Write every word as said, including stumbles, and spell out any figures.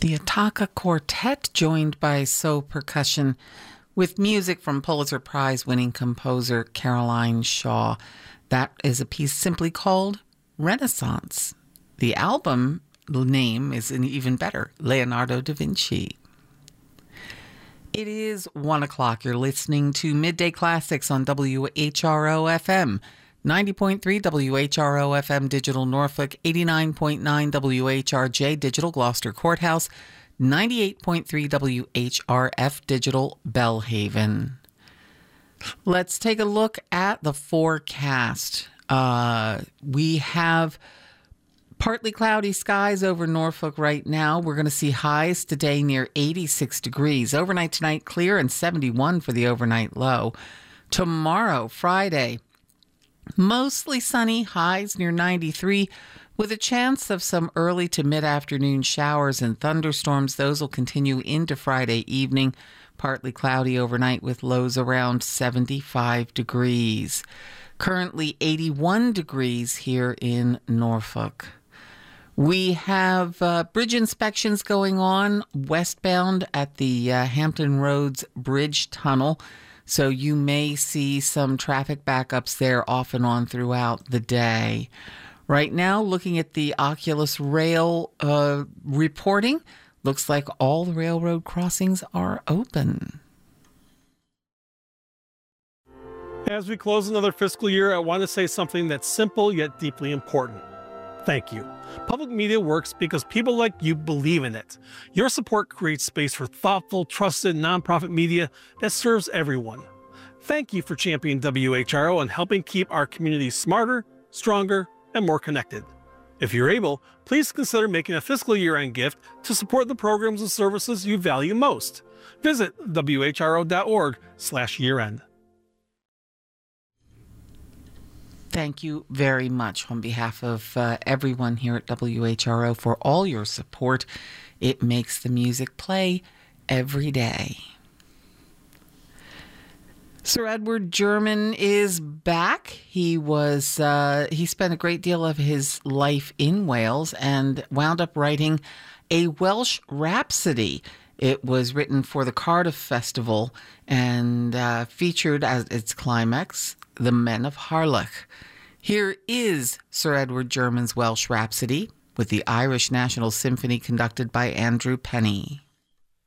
The Ataka Quartet, joined by So Percussion, with music from Pulitzer Prize-winning composer Caroline Shaw. That is a piece simply called Renaissance. The album name is an even better, Leonardo da Vinci. It is one o'clock. You're listening to Midday Classics on W H R O F M. ninety point three W H R O F M Digital Norfolk, eighty-nine point nine W H R J Digital Gloucester Courthouse, ninety-eight point three W H R F Digital Bellhaven. Let's take a look at the forecast. Uh, we have partly cloudy skies over Norfolk right now. We're going to see highs today near eighty-six degrees. Overnight tonight, clear and seventy-one for the overnight low. Tomorrow, Friday, mostly sunny, highs near ninety-three, with a chance of some early to mid-afternoon showers and thunderstorms. Those will continue into Friday evening. Partly cloudy overnight with lows around seventy-five degrees. Currently eighty-one degrees here in Norfolk. We have uh, bridge inspections going on westbound at the uh, Hampton Roads Bridge Tunnel. So you may see some traffic backups there off and on throughout the day. Right now, looking at the Oculus Rail uh, reporting, looks like all the railroad crossings are open. As we close another fiscal year, I want to say something that's simple yet deeply important. Thank you. Public media works because people like you believe in it. Your support creates space for thoughtful, trusted, nonprofit media that serves everyone. Thank you for championing W H R O and helping keep our community smarter, stronger, and more connected. If you're able, please consider making a fiscal year-end gift to support the programs and services you value most. Visit W H R O dot org slash year-end. Thank you very much on behalf of uh, everyone here at W H R O for all your support. It makes the music play every day. Sir Edward German is back. He was uh, he spent a great deal of his life in Wales and wound up writing a Welsh Rhapsody. It was written for the Cardiff Festival and uh, featured as its climax the Men of Harlech. Here is Sir Edward German's Welsh Rhapsody with the Irish National Symphony conducted by Andrew Penny.